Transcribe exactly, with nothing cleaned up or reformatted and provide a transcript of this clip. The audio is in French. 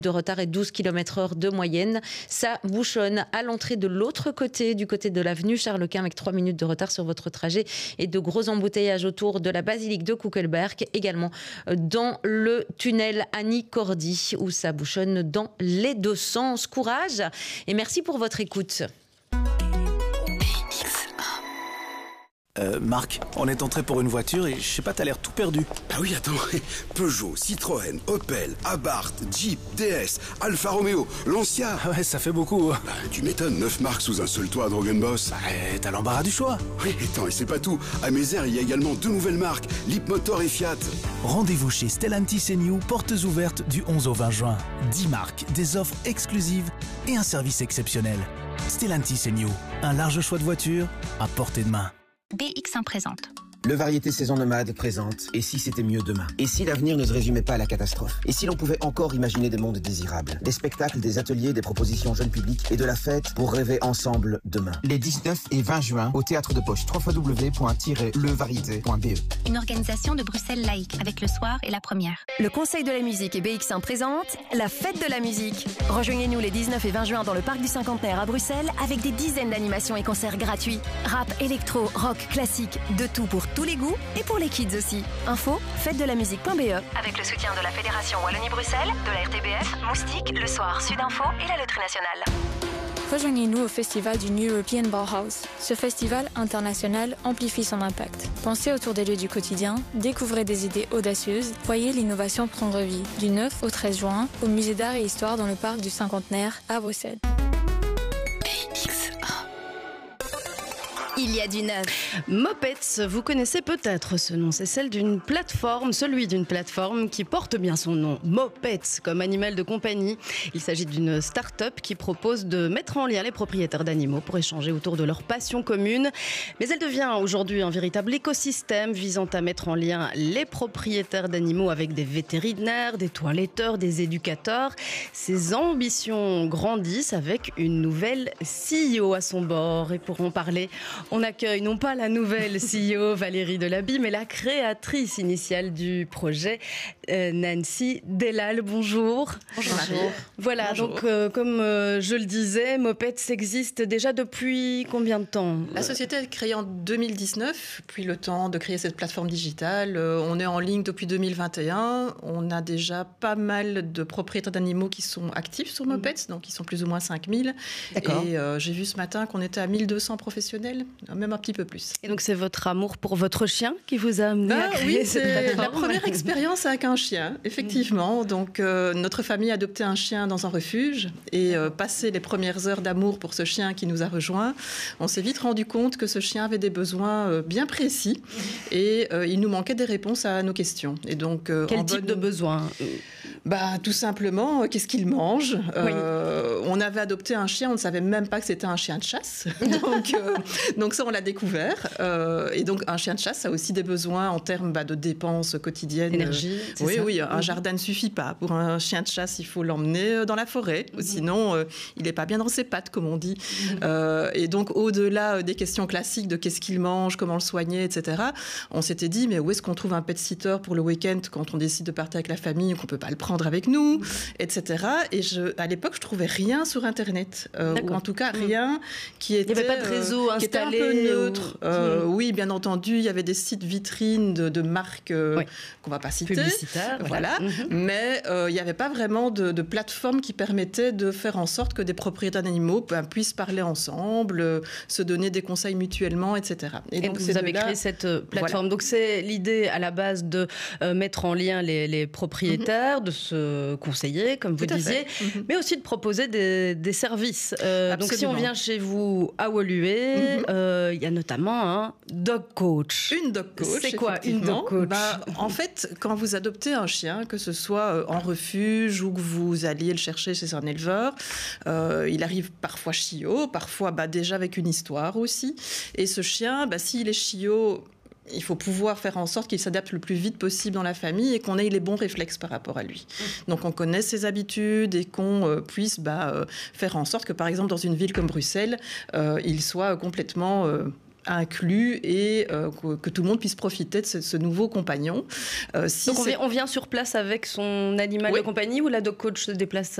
de retard et douze kilomètres heure de moyenne. Ça bouchonne à l'entrée de l'autre côté, du côté de l'avenue Charles-Quint, avec trois minutes de retard sur votre trajet et de gros embouteillages autour de la basilique de Kuckelberg, également dans le tunnel Annie Cordy, où ça bouchonne dans les deux sens. Courage et merci pour votre écoute. Euh, Marc, on est entré pour une voiture et je sais pas, t'as l'air tout perdu. Ah oui, attends, Peugeot, Citroën, Opel, Abarth, Jeep, D S, Alfa Romeo, Lancia. Ah ouais, ça fait beaucoup. Bah, tu m'étonnes, neuf marques sous un seul toit, Drogenboss. Bah, t'as l'embarras du choix. Oui, attends, et c'est pas tout. À Mézère, il y a également deux nouvelles marques, Leapmotor et Fiat. Rendez-vous chez Stellantis et New, portes ouvertes du onze au vingt juin. dix marques, des offres exclusives et un service exceptionnel. Stellantis et New, un large choix de voitures à portée de main. B X un présente. Le Variété Saison Nomade présente « Et si c'était mieux demain ?» Et si l'avenir ne se résumait pas à la catastrophe? Et si l'on pouvait encore imaginer des mondes désirables? Des spectacles, des ateliers, des propositions jeunes publics et de la fête pour rêver ensemble demain. Les dix-neuf et vingt juin au Théâtre de Poche, w w w point le variété point b e. Une organisation de Bruxelles Laïque avec Le Soir et La Première. Le Conseil de la musique et B X un présente la fête de la musique. Rejoignez-nous les dix-neuf et vingt juin dans le Parc du Cinquantenaire à Bruxelles avec des dizaines d'animations et concerts gratuits. Rap, électro, rock, classique, de tout pour tous les goûts et pour les kids aussi. Info, fête de la musique point b e. Avec le soutien de la Fédération Wallonie-Bruxelles, de la R T B F, Moustique, Le Soir, Sudinfo et la Loterie Nationale. Rejoignez-nous au festival du New European Bauhaus. Ce festival international amplifie son impact. Pensez autour des lieux du quotidien, découvrez des idées audacieuses, voyez l'innovation prendre vie. Du neuf au treize juin, au Musée d'Art et Histoire dans le Parc du Cinquantenaire à Bruxelles. Il y a du neuf. Mopets, vous connaissez peut-être ce nom. C'est celle d'une plateforme, celui d'une plateforme qui porte bien son nom. Mopets, comme animal de compagnie. Il s'agit d'une start-up qui propose de mettre en lien les propriétaires d'animaux pour échanger autour de leur passion commune. Mais elle devient aujourd'hui un véritable écosystème visant à mettre en lien les propriétaires d'animaux avec des vétérinaires, des toiletteurs, des éducateurs. Ses ambitions grandissent avec une nouvelle C E O à son bord. Et pour en parler, on accueille non pas la nouvelle C E O Valérie Delaby, mais la créatrice initiale du projet, euh, Nancy Delal. Bonjour. Bonjour. Voilà, Bonjour. donc euh, comme euh, je le disais, Mopets existe déjà depuis combien de temps? La société est créée en deux mille dix-neuf, puis le temps de créer cette plateforme digitale. Euh, on est en ligne depuis deux mille vingt et un. On a déjà pas mal de propriétaires d'animaux qui sont actifs sur Mopets, donc ils sont plus ou moins cinq mille. D'accord. Et euh, j'ai vu ce matin qu'on était à mille deux cents professionnels, même un petit peu plus. Et donc c'est votre amour pour votre chien qui vous a amené Ah, à créer oui, cette c'est plateforme? la première expérience avec un chien, effectivement. Donc, euh, notre famille a adopté un chien dans un refuge et euh, passé les premières heures d'amour pour ce chien qui nous a rejoints, on s'est vite rendu compte que ce chien avait des besoins euh, bien précis et euh, il nous manquait des réponses à nos questions. Et donc, euh, Quel en type bonne... de besoin? Bah, tout simplement, euh, qu'est-ce qu'il mange? euh, On avait adopté un chien, on ne savait même pas que c'était un chien de chasse. donc, euh, donc ça, on l'a découvert. Euh, et donc, un chien de chasse, ça a aussi des besoins en termes bah, de dépenses quotidiennes. Énergie, c'est Oui, ça. oui, un Mhm. jardin ne suffit pas. Pour un chien de chasse, il faut l'emmener dans la forêt. Mhm. Sinon, euh, il n'est pas bien dans ses pattes, comme on dit. Mhm. Euh, et donc, au-delà des questions classiques de qu'est-ce qu'il mange, comment le soigner, et cetera, on s'était dit, mais où est-ce qu'on trouve un pet sitter pour le week-end quand on décide de partir avec la famille, qu'on ne peut pas le prendre avec nous, mmh. et cetera. Et je, à l'époque, je trouvais rien sur Internet, euh, ou en tout cas rien qui était, il n'y avait pas de réseau euh, qui était un installé peu neutre. ou... Euh, mmh. Oui, bien entendu, il y avait des sites vitrines de, de marques euh, oui. qu'on ne va pas citer. Publicitaires. Voilà. voilà. Mmh. Mais euh, il n'y avait pas vraiment de, de plateforme qui permettait de faire en sorte que des propriétaires d'animaux ben, puissent parler ensemble, euh, se donner des conseils mutuellement, et cetera. Et, et donc, vous avez là... créé cette plateforme. Voilà. Donc, c'est l'idée à la base de euh, mettre en lien les, les propriétaires, mmh. de se conseiller, comme vous Tout disiez, mmh. mais aussi de proposer des, des services. Euh, donc, si on vient chez vous à Woluwe, mmh. euh, il y a notamment un dog coach. Une dog coach. C'est quoi une dog coach? Bah, en fait, quand vous adoptez un chien, que ce soit en refuge ou que vous alliez le chercher chez un éleveur, euh, il arrive parfois chiot, parfois bah, déjà avec une histoire aussi. Et ce chien, bah, s'il est chiot, il faut pouvoir faire en sorte qu'il s'adapte le plus vite possible dans la famille et qu'on ait les bons réflexes par rapport à lui. Donc on connaisse ses habitudes et qu'on euh, puisse bah, euh, faire en sorte que, par exemple, dans une ville comme Bruxelles, euh, il soit complètement... Euh, inclus et euh, que, que tout le monde puisse profiter de ce, ce nouveau compagnon. Euh, si Donc on vient, on vient sur place avec son animal oui. de compagnie ou la dog coach se déplace